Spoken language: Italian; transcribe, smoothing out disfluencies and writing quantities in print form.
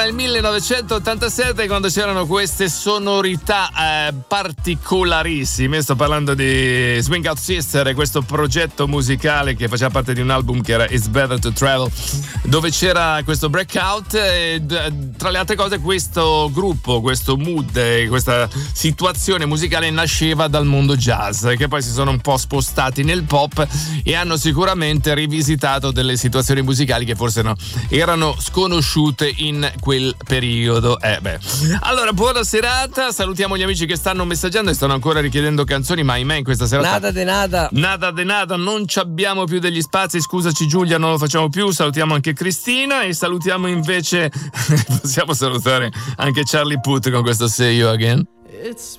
era il 1987 quando c'erano queste sonorità particolarissime. Sto parlando di Swing Out Sister e questo progetto musicale che faceva parte di un album che era It's Better to Travel, dove c'era questo breakout e tra le altre cose questo gruppo, questo mood, questa situazione musicale nasceva dal mondo jazz, che poi si sono un po' spostati nel pop e hanno sicuramente rivisitato delle situazioni musicali che forse erano sconosciute in quel periodo. Allora, buona serata, salutiamo gli amici che stanno messaggiando e stanno ancora richiedendo canzoni, ma ahimè in questa serata nada de nada, non ci abbiamo più degli spazi, scusaci Giulia, non lo facciamo più. Salutiamo anche Cristina e salutiamo invece possiamo salutare anche Charlie Puth con questo Say You Again. It's